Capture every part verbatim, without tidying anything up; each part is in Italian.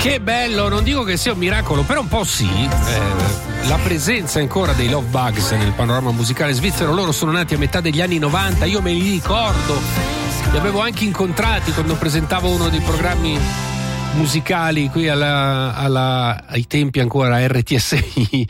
Che bello, non dico che sia un miracolo, però un po' sì. Eh, la presenza ancora dei Love Bugs nel panorama musicale svizzero. Loro sono nati a metà degli anni novanta, io me li ricordo, li avevo anche incontrati quando presentavo uno dei programmi musicali qui alla, alla, ai tempi ancora R T S I,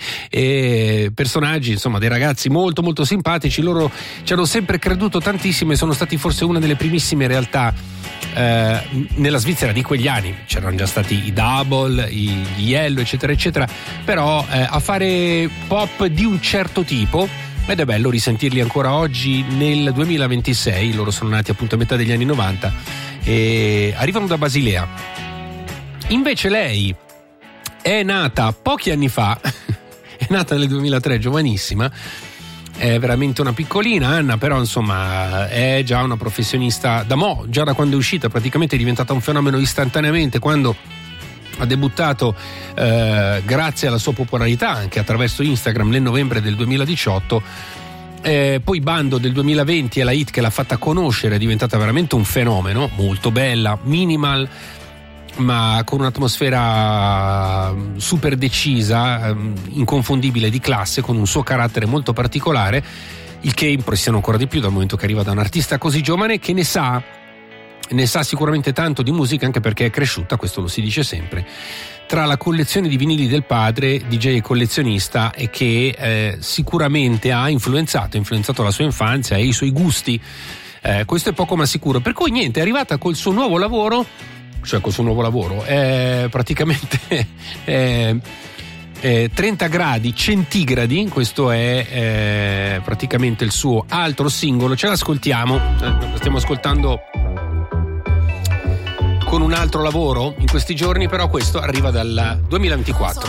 e personaggi, insomma, dei ragazzi molto molto simpatici. Loro ci hanno sempre creduto tantissimo e sono stati forse una delle primissime realtà eh, nella Svizzera di quegli anni. C'erano già stati i Double, i, gli Yellow, eccetera eccetera, però eh, a fare pop di un certo tipo, ed è bello risentirli ancora oggi nel duemilaventisei. Loro sono nati appunto a metà degli anni novanta e arrivano da Basilea. Invece lei è nata pochi anni fa, è nata nel duemilatré, giovanissima, è veramente una piccolina. Anna però insomma è già una professionista da mo', già da quando è uscita praticamente è diventata un fenomeno istantaneamente quando ha debuttato eh, grazie alla sua popolarità anche attraverso Instagram nel novembre del duemiladiciotto. Eh, poi Bando del duemilaventi è la hit che l'ha fatta conoscere, è diventata veramente un fenomeno, molto bella, minimal ma con un'atmosfera super decisa, inconfondibile, di classe, con un suo carattere molto particolare, il che impressiona ancora di più dal momento che arriva da un artista così giovane che ne sa ne sa sicuramente tanto di musica, anche perché è cresciuta, questo lo si dice sempre, tra la collezione di vinili del padre, D J e collezionista, e che eh, sicuramente ha influenzato influenzato la sua infanzia e i suoi gusti. Eh, questo è poco ma sicuro, per cui niente, è arrivata col suo nuovo lavoro, cioè col suo nuovo lavoro, è praticamente è, è trenta gradi centigradi, questo è, è praticamente il suo altro singolo, ce l'ascoltiamo, lo stiamo ascoltando con un altro lavoro in questi giorni, però questo arriva dal duemilaventiquattro.